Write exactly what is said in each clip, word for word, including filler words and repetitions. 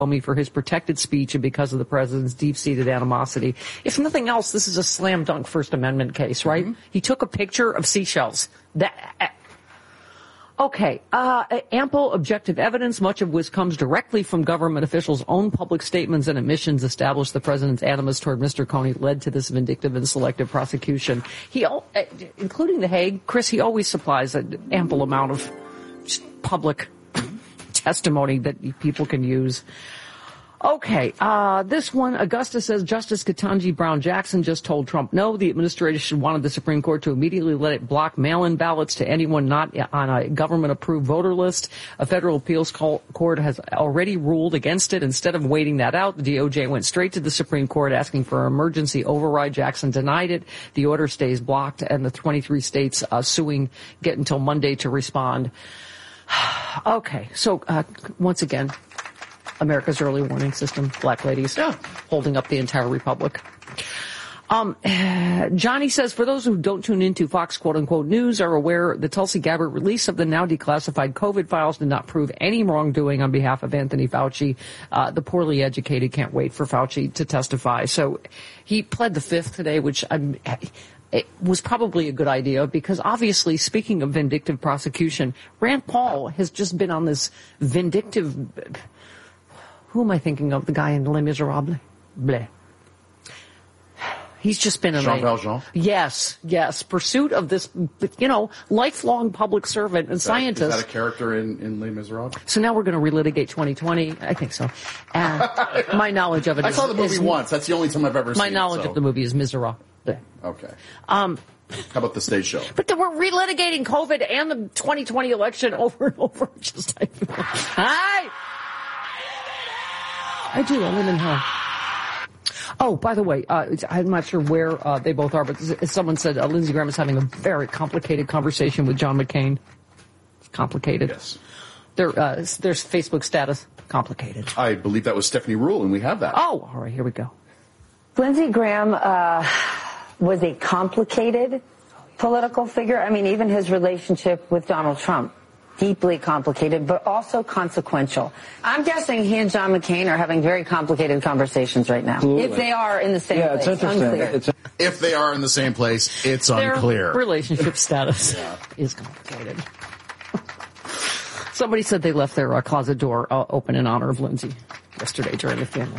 Comey for his protected speech and because of the president's deep-seated animosity. If nothing else, this is a slam dunk First Amendment case, right? Mm-hmm. He took a picture of seashells. That. Uh, Okay, uh, ample objective evidence, much of which comes directly from government officials' own public statements and admissions, established the president's animus toward Mister Comey led to this vindictive and selective prosecution. He, including The Hague, Chris, he always supplies an ample amount of public testimony that people can use. Okay, uh, this one, Augusta says Justice Ketanji Brown Jackson just told Trump no. The administration wanted the Supreme Court to immediately let it block mail-in ballots to anyone not on a government-approved voter list. A federal appeals court has already ruled against it. Instead of waiting that out, the D O J went straight to the Supreme Court asking for an emergency override. Jackson denied it. The order stays blocked, and the twenty-three states uh, suing get until Monday to respond. Okay, so uh, once again, America's early warning system, black ladies, yeah. holding up the entire republic. Um, Johnny says, for those who don't tune into Fox quote-unquote news are aware the Tulsi Gabbard release of the now declassified COVID files did not prove any wrongdoing on behalf of Anthony Fauci. Uh, the poorly educated can't wait for Fauci to testify. So he pled the fifth today, which I'm... It was probably a good idea because obviously, speaking of vindictive prosecution, Rand Paul has just been on this vindictive... Who am I thinking of? The guy in Les Miserables? Bleh. He's just been in Jean a... Valjean? Yes, yes. Pursuit of this, you know, lifelong public servant and is that, scientist. Is that a character in, in Les Miserables? So now we're going to relitigate twenty twenty. I think so. Uh, my knowledge of it I is... I saw the movie is, once. That's the only time I've ever my seen it. My knowledge so. of the movie is Miserables. Bleh. Okay. Um... How about the stage show? But then we're relitigating COVID and the twenty twenty election over and over. Just like... Hi! I do. I live in hell. Oh, by the way, uh, I'm not sure where uh, they both are, but someone said uh, Lindsey Graham is having a very complicated conversation with John McCain. It's complicated. Yes. Their, uh, their Facebook status, complicated. I believe that was Stephanie Ruhle, and we have that. Oh, all right, here we go. Lindsey Graham uh, was a complicated political figure. I mean, even his relationship with Donald Trump. Deeply complicated, but also consequential. I'm guessing he and John McCain are having very complicated conversations right now. Absolutely. If they are in the same yeah, place. It's interesting. Unclear. It's a- if they are in the same place, it's Their unclear. Relationship status yeah. is complicated. Somebody said they left their uh, closet door uh, open in honor of Lindsey yesterday during the funeral.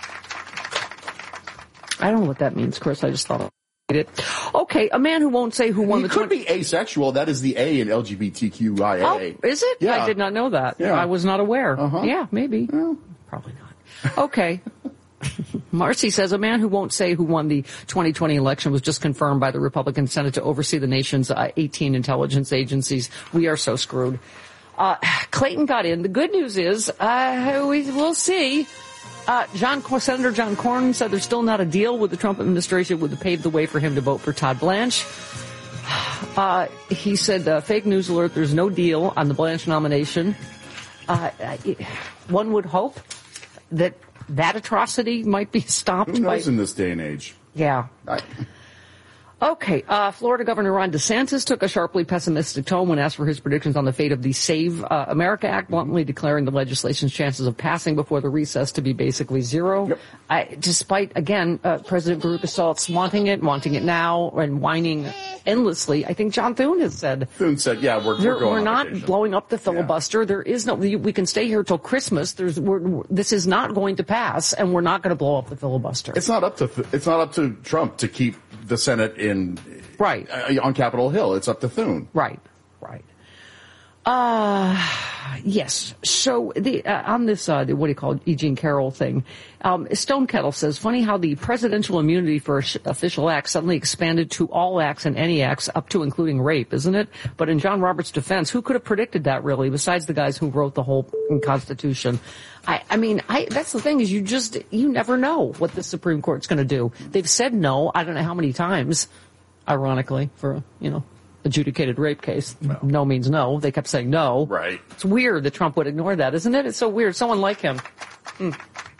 I don't know what that means, Chris. I just thought it. Okay, a man who won't say who won he the... could twenty- be asexual. That is the A in L G B T Q I A. Oh, is it? Yeah. I did not know that. Yeah. I was not aware. Uh-huh. Yeah, maybe. Well, probably not. Okay. Marcy says a man who won't say who won the twenty twenty election was just confirmed by the Republican Senate to oversee the nation's uh, eighteen intelligence agencies. We are so screwed. Uh, Clayton got in. The good news is, uh, we will see. Uh, John, Senator John Cornyn said there's still not a deal with the Trump administration would pave the way for him to vote for Todd Blanche. Uh, he said, uh, fake news alert, there's no deal on the Blanche nomination. Uh, one would hope that that atrocity might be stopped. Who knows by, in this day and age? Yeah. I, Okay, uh, Florida Governor Ron DeSantis took a sharply pessimistic tone when asked for his predictions on the fate of the Save uh, America Act, bluntly declaring the legislation's chances of passing before the recess to be basically zero. Yep. I, despite, again, uh, President Baruch assaults wanting it, wanting it now, and whining endlessly. I think John Thune has said. Thune said, yeah, we're, we're going We're on not vacation. blowing up the filibuster. Yeah. There is no, we can stay here till Christmas. There's, we're, this is not going to pass, and we're not going to blow up the filibuster. It's not up to, it's not up to Trump to keep the Senate in, right, uh, on Capitol Hill. It's up to Thune. Right, right. Uh, yes. So the, uh, on this, uh, the, what do you call it, E. Jean Carroll thing, um, Stone Kettle says, funny how the presidential immunity for sh- official acts suddenly expanded to all acts and any acts up to including rape, isn't it? But in John Roberts' defense, who could have predicted that really, besides the guys who wrote the whole Constitution? I, I mean, I, that's the thing is you just, you never know what the Supreme Court's going to do. They've said no, I don't know how many times, ironically, for, you know, adjudicated rape case. No. no means no. They kept saying no. Right. It's weird that Trump would ignore that, isn't it? It's so weird. Someone like him. Mm.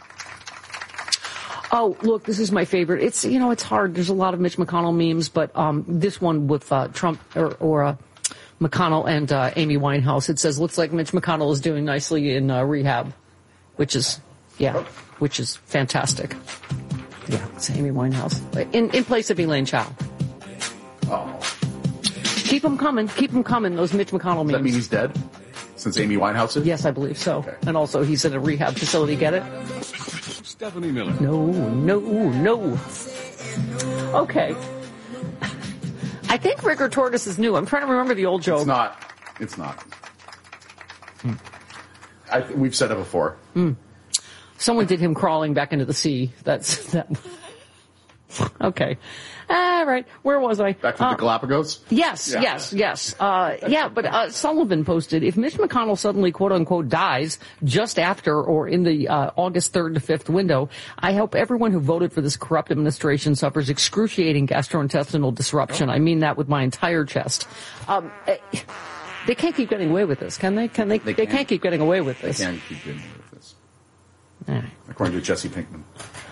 Oh, look, this is my favorite. It's, you know, it's hard. There's a lot of Mitch McConnell memes, but um, this one with uh, Trump or, or uh, McConnell and uh, Amy Winehouse, it says, looks like Mitch McConnell is doing nicely in uh, rehab, which is Yeah, which is fantastic. Yeah, it's Amy Winehouse. In, in place of Elaine Chao. Oh. Keep them coming. Keep them coming, those Mitch McConnell memes. Does that mean he's dead? Since Amy Winehouse is? Yes, I believe so. Okay. And also he's in a rehab facility. Get it? Stephanie Miller. No, no, no. Okay. I think Rigor Tortoise is new. I'm trying to remember the old joke. It's not. It's not. Hmm. I, we've said it before. Hmm. Someone did him crawling back into the sea. That's that. Okay. All right. Where was I? Back to uh, the Galapagos? Yes, Yeah. yes, yes. Uh, yeah, but uh, Sullivan posted, if Mitch McConnell suddenly, quote-unquote, dies just after or in the uh, August third to fifth window, I hope everyone who voted for this corrupt administration suffers excruciating gastrointestinal disruption. I mean that with my entire chest. Um, eh, they can't keep getting away with this, can they? Can they? They, They can't. can't. keep getting away with this. They can't keep getting away with this. All right. According to Jesse Pinkman.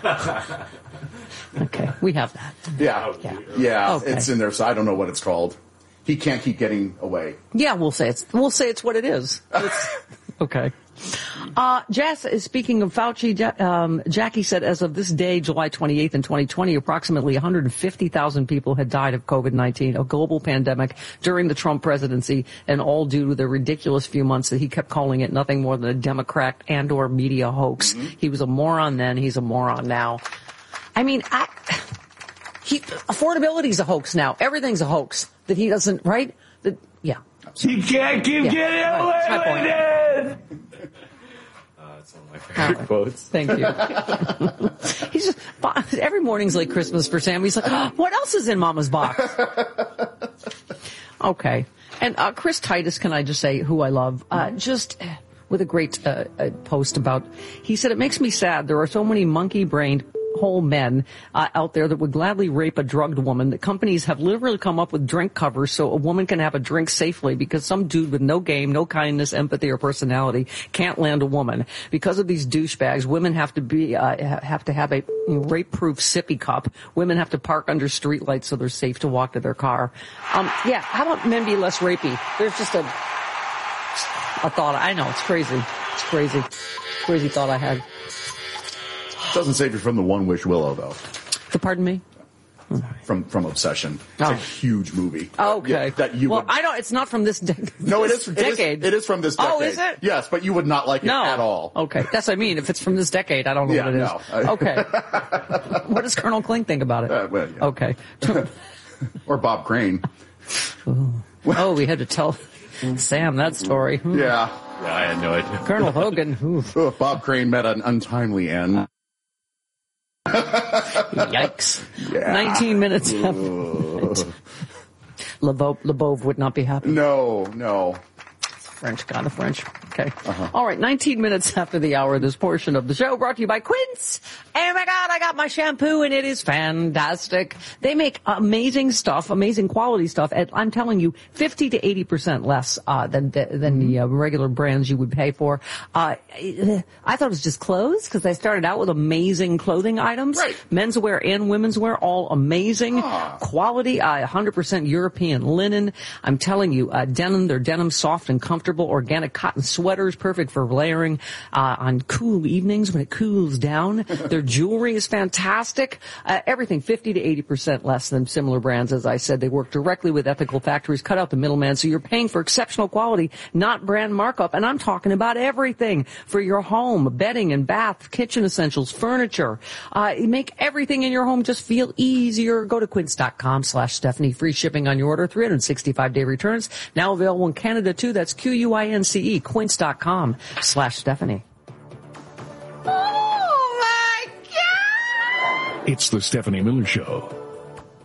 Okay, we have that. Yeah. Yeah. Yeah, Okay. it's in there, so I don't know what it's called. He can't keep getting away. Yeah, we'll say it's we'll say it's what it is. It's, okay. Uh, Jess, speaking of Fauci, ja- um, Jackie said as of this day, July twenty-eighth in twenty twenty, approximately one hundred fifty thousand people had died of COVID nineteen, a global pandemic during the Trump presidency, and all due to the ridiculous few months that he kept calling it nothing more than a Democrat and or media hoax. Mm-hmm. He was a moron then, he's a moron now. I mean, I, he, affordability's a hoax now. Everything's a hoax that he doesn't, right? That, yeah. You can't keep Yeah. getting Right. away That's my point. with it! Uh, it's one of my favorite Alan. quotes. Thank you. He's just, every morning's like Christmas for Sam. He's like, oh, what else is in Mama's box? Okay. And uh, Chris Titus, can I just say, who I love, uh, just with a great uh, uh, post about, he said, it makes me sad. There are so many monkey-brained whole men uh, out there that would gladly rape a drugged woman, that companies have literally come up with drink covers so a woman can have a drink safely because some dude with no game, no kindness, empathy, or personality can't land a woman. Because of these douchebags, women have to be uh, have to have a rape-proof sippy cup. Women have to park under streetlights so they're safe to walk to their car. Um, yeah, how about men be less rapey? There's just a a thought. I know, it's crazy. It's crazy. Crazy thought I had. Doesn't save you from the One Wish Willow, though. So pardon me? From from Obsession. It's Oh. a huge movie. Okay. Yeah, that you well, would, I don't, it's not from this, de- no, it this is, it is. decade. It is from this decade. Oh, is it? Yes, but you would not like it No. at all. Okay. That's what I mean. If it's from this decade, I don't know Yeah, what it is. no. I- Okay. What does Colonel Kling think about it? Uh, well, yeah. Okay. Or Bob Crane. Oh, we had to tell Sam that story. Hmm. Yeah. Yeah, I had no idea. Colonel Hogan. Oof. Oh, Bob Crane met an untimely end. Yikes. Yeah. nineteen minutes after midnight. Lebov, Lebov would not be happy. No, no. French, God, the French. Okay. Uh-huh. All right, nineteen minutes after the hour, this portion of the show brought to you by Quince. Oh my God, I got my shampoo and it is fantastic. They make amazing stuff, amazing quality stuff at, I'm telling you, fifty to eighty percent less, uh, than, than the uh, regular brands you would pay for. Uh, I thought it was just clothes because they started out with amazing clothing items. Right. Menswear and women's wear, all amazing. Ah. Quality, uh, one hundred percent European linen. I'm telling you, uh, denim, they're denim soft and comfortable. Organic cotton sweaters, perfect for layering uh, on cool evenings when it cools down. Their jewelry is fantastic. Uh, everything fifty to eighty percent less than similar brands. As I said, they work directly with ethical factories, cut out the middleman, so you're paying for exceptional quality, not brand markup. And I'm talking about everything for your home, bedding and bath, kitchen essentials, furniture. Uh, make everything in your home just feel easier. Go to quince.com slash Stephanie. Free shipping on your order, three hundred sixty-five day returns. Now available in Canada too. That's Q U I N C E, quince.com slash Stephanie. Oh my God! It's the Stephanie Miller Show.